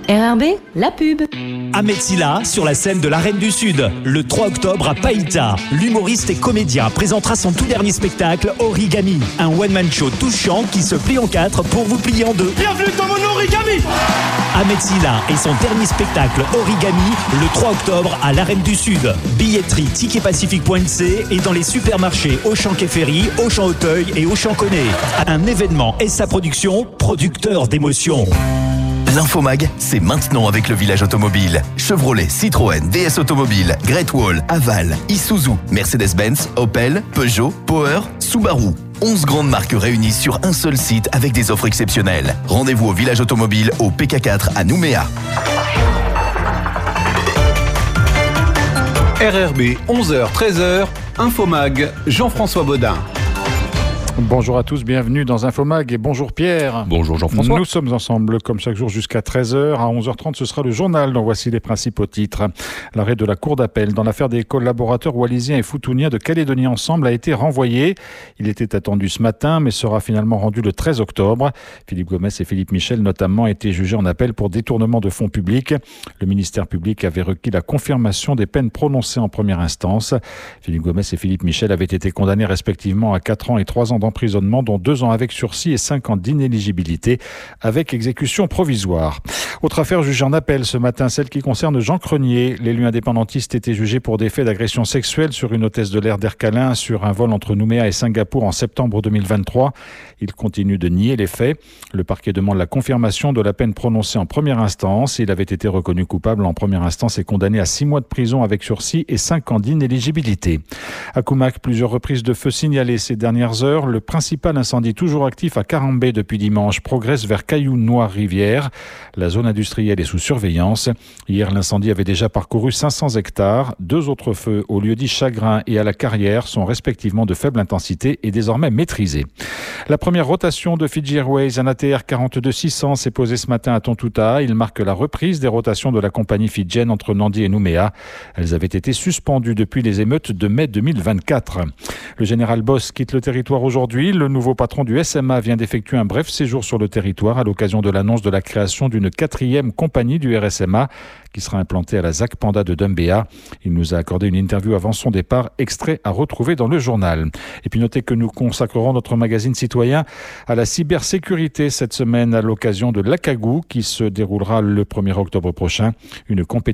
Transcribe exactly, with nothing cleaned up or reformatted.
R R B, la pub. Ahmed Silla sur la scène de l'Arène du Sud. Le trois octobre à Païta, l'humoriste et comédien présentera son tout dernier spectacle Origami. Un one-man show touchant qui se plie en quatre pour vous plier en deux. Bienvenue dans mon Origami. Ahmed Silla et son dernier spectacle Origami le trois octobre à l'Arène du Sud. Billetterie ticketpacifique point c et dans les supermarchés Auchan Quai Ferry, Auchan Auteuil et Auchan Connay. Un événement et sa production, producteur d'émotions. L'Infomag, c'est maintenant avec le village automobile. Chevrolet, Citroën, D S Automobile, Great Wall, Aval, Isuzu, Mercedes-Benz, Opel, Peugeot, Power, Subaru. onze grandes marques réunies sur un seul site avec des offres exceptionnelles. Rendez-vous au village automobile au P K quatre à Nouméa. R R B, onze heures treize heures, Infomag, Jean-François Baudin. Bonjour à tous, bienvenue dans Infomag et bonjour Pierre. Bonjour Jean-François. Nous sommes ensemble comme chaque jour jusqu'à treize heures. À onze heures trente, ce sera le journal dont voici les principaux titres. L'arrêt de la Cour d'appel dans l'affaire des collaborateurs wallisiens et foutouniens de Calédonie Ensemble a été renvoyé. Il était attendu ce matin mais sera finalement rendu le treize octobre. Philippe Gomès et Philippe Michel notamment étaient jugés en appel pour détournement de fonds publics. Le ministère public avait requis la confirmation des peines prononcées en première instance. Philippe Gomès et Philippe Michel avaient été condamnés respectivement à quatre ans et trois ans d'emprisonnement, dont deux ans avec sursis et cinq ans d'inéligibilité avec exécution provisoire. Autre affaire jugée en appel ce matin, celle qui concerne Jean Crenier. L'élu indépendantiste était jugé pour des faits d'agression sexuelle sur une hôtesse de l'air d'Ercalin sur un vol entre Nouméa et Singapour en septembre deux mille vingt-trois. Il continue de nier les faits. Le parquet demande la confirmation de la peine prononcée en première instance. Il avait été reconnu coupable en première instance et condamné à six mois de prison avec sursis et cinq ans d'inéligibilité. À Coumac, plusieurs reprises de feu signalées ces dernières heures. Le principal incendie toujours actif à Carambé depuis dimanche progresse vers Cailloux-Noir-Rivière. La zone industrielle est sous surveillance. Hier, l'incendie avait déjà parcouru cinq cents hectares. Deux autres feux au lieu-dit Chagrin et à la Carrière sont respectivement de faible intensité et désormais maîtrisés. La première rotation de Fiji Airways, un A T R quarante-deux six cents, s'est posée ce matin à Tontouta. Il marque la reprise des rotations de la compagnie fidjienne entre Nandi et Nouméa. Elles avaient été suspendues depuis les émeutes de mai deux mille vingt-quatre. Le général Boss quitte le territoire aujourd'hui. Le nouveau patron du S M A vient d'effectuer un bref séjour sur le territoire à l'occasion de l'annonce de la création d'une quatrième compagnie du R S M A qui sera implantée à la Z A C Panda de Dumbéa. Il nous a accordé une interview avant son départ, extrait à retrouver dans le journal. Et puis notez que nous consacrerons notre magazine citoyen à la cybersécurité cette semaine à l'occasion de l'Acagou qui se déroulera le premier octobre prochain. Une compétition